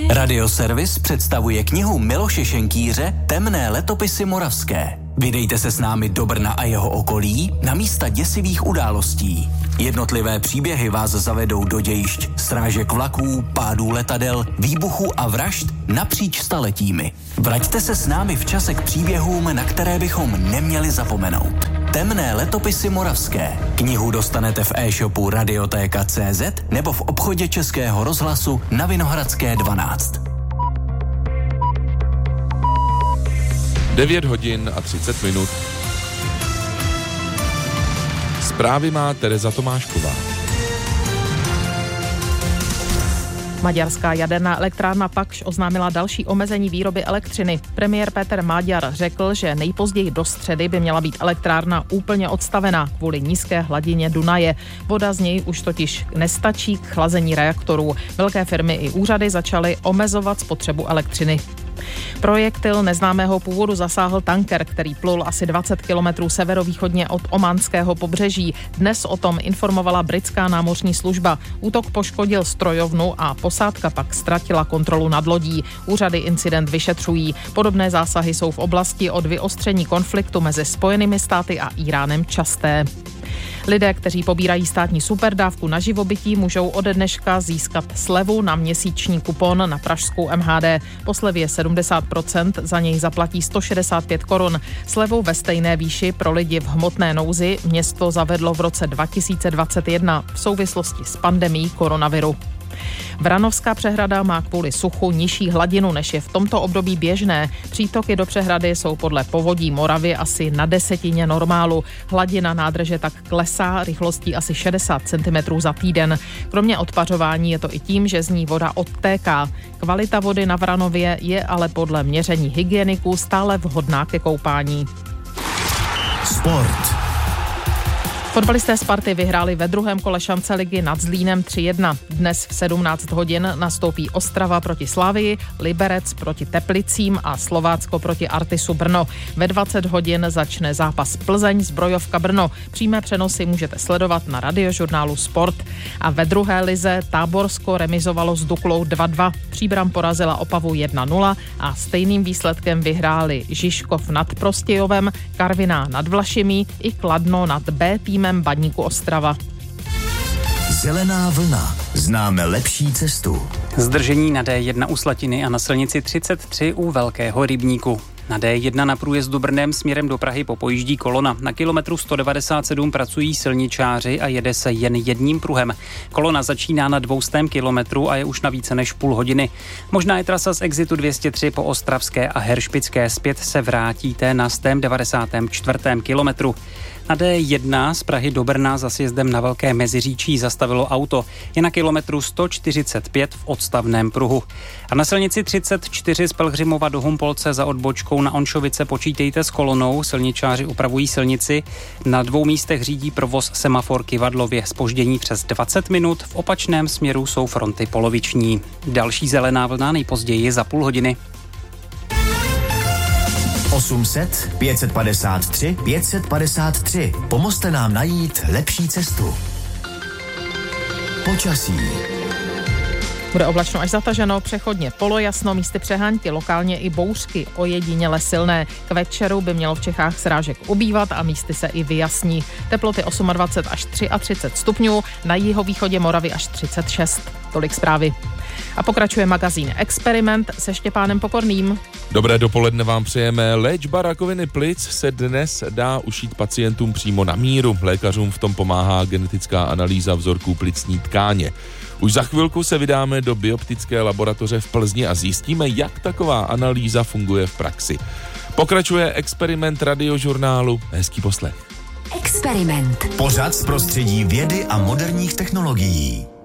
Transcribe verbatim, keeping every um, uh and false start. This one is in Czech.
Radioservis představuje knihu Miloše Šenkýře Temné letopisy moravské. Vydejte se s námi do Brna a jeho okolí na místa děsivých událostí. Jednotlivé příběhy vás zavedou do dějišť srážek vlaků, pádů letadel, výbuchů a vražd napříč staletími. Vraťte se s námi v čase k příběhům, na které bychom neměli zapomenout. Temné letopisy moravské. Knihu dostanete v e-shopu Radiotéka tečka cé zet nebo v obchodě Českého rozhlasu na Vinohradské dvanáct. devět hodin a třicet minut. Zprávy má Tereza Tomášková. Maďarská jaderná elektrárna Pakš oznámila další omezení výroby elektřiny. Premiér Péter Máďar řekl, že nejpozději do středy by měla být elektrárna úplně odstavená kvůli nízké hladině Dunaje. Voda z něj už totiž nestačí k chlazení reaktorů. Velké firmy i úřady začaly omezovat spotřebu elektřiny. Projektil neznámého původu zasáhl tanker, který plul asi dvacet kilometrů severovýchodně od ománského pobřeží. Dnes o tom informovala britská námořní služba. Útok poškodil strojovnu a posádka pak ztratila kontrolu nad lodí. Úřady incident vyšetřují. Podobné zásahy jsou v oblasti od vyostření konfliktu mezi Spojenými státy a Íránem časté. Lidé, kteří pobírají státní superdávku na živobytí, můžou ode dneška získat slevu na měsíční kupon na pražskou em há dé. Po slevě sedmdesát procent, za něj zaplatí sto šedesát pět korun. Slevu ve stejné výši pro lidi v hmotné nouzi město zavedlo v roce dva tisíce dvacet jedna v souvislosti s pandemií koronaviru. Vranovská přehrada má kvůli suchu nižší hladinu, než je v tomto období běžné. Přítoky do přehrady jsou podle povodí Moravy asi na desetině normálu. Hladina nádrže tak klesá rychlostí asi šedesát centimetrů za týden. Kromě odpařování je to i tím, že z ní voda odtéká. Kvalita vody na Vranově je ale podle měření hygieniků stále vhodná ke koupání. Sport. Fotbalisté Sparty vyhráli ve druhém kole šance ligy nad Zlínem tři jedna. Dnes v sedmnáct hodin nastoupí Ostrava proti Slavii, Liberec proti Teplicím a Slovácko proti Artisu Brno. Ve dvacet hodin začne zápas Plzeň Zbrojovka Brno. Přímé přenosy můžete sledovat na radiožurnálu Sport. A ve druhé lize Táborsko remizovalo s Duklou dva dva. Příbram porazila Opavu jedna nula a stejným výsledkem vyhráli Žižkov nad Prostějovem, Karviná nad Vlašimí i Kladno nad B týmem Baníku Ostrava. Zelená vlna. Známe lepší cestu. Zdržení na dé jedna u Slatiny a na silnici třicet tři u Velkého rybníku. Na dé jedna na průjezdu Brnem směrem do Prahy popojíždí kolona. Na kilometru sto devadesát sedm pracují silničáři a jede se jen jedním pruhem. Kolona začíná na dvoustém kilometru a je už na více než půl hodiny. Možná je trasa z exitu dvě stě tři po Ostravské a Heršpické. Zpět se vrátíte na sto devadesátém čtvrtém kilometru. Na dé jedna z Prahy do Brna za sjezdem na Velké Meziříčí zastavilo auto. Je na kilometru sto čtyřicet pět v odstavném pruhu. A na silnici třicet čtyři z Pelhřimova do Humpolce za odbočkou na Onšovice počítejte s kolonou. Silničáři upravují silnici. Na dvou místech řídí provoz semafor Kivadlově. Zpoždění přes dvacet minut. V opačném směru jsou fronty poloviční. Další zelená vlna nejpozději za půl hodiny. osm set, pět set padesát tři, pět set padesát tři. Pomozte nám najít lepší cestu. Počasí. Bude oblačno až zataženo, přechodně polojasno, místy přehánky, lokálně i bouřky, ojediněle silné. K večeru by mělo v Čechách srážek ubývat a místy se i vyjasní. Teploty dvacet osm až třicet tři stupňů, na jihovýchodě Moravy až třicet šest. Tolik zprávy. A pokračuje magazín Experiment se Štěpánem Pokorným. Dobré dopoledne vám přejeme. Léčba rakoviny plic se dnes dá ušít pacientům přímo na míru. Lékařům v tom pomáhá genetická analýza vzorků plicní tkáně. Už za chvilku se vydáme do bioptické laboratoře v Plzni a zjistíme, jak taková analýza funguje v praxi. Pokračuje Experiment radiožurnálu. Hezký poslech. Experiment. Pořad z prostředí vědy a moderních technologií.